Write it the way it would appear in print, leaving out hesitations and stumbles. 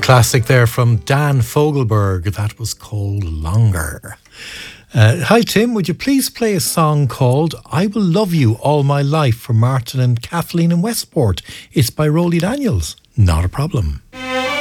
classic there from Dan Fogelberg. That was called Longer. Hi Tim, would you please play a song called I Will Love You All My Life for Martin and Kathleen in Westport? It's by Rolly Daniels. Not a problem.